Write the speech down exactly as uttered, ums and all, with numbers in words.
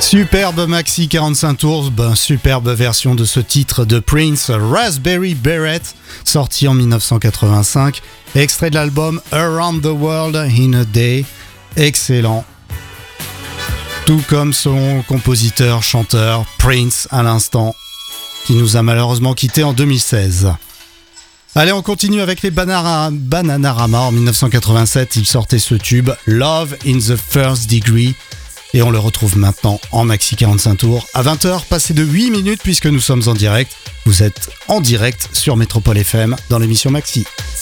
Superbe maxi quarante-cinq tours, ben, superbe version de ce titre de Prince, Raspberry Beret, sorti en dix-neuf cent quatre-vingt-cinq, extrait de l'album Around the World in a Day, excellent. Tout comme son compositeur, chanteur, Prince à l'instant, qui nous a malheureusement quittés en deux mille seize. Allez, on continue avec les Banana, Bananarama. En dix-neuf cent quatre-vingt-sept, ils sortaient ce tube, Love in the First Degree. Et on le retrouve maintenant en maxi quarante-cinq tours à vingt heures, passé de huit minutes puisque nous sommes en direct. Vous êtes en direct sur Métropole F M dans l'émission Maxi.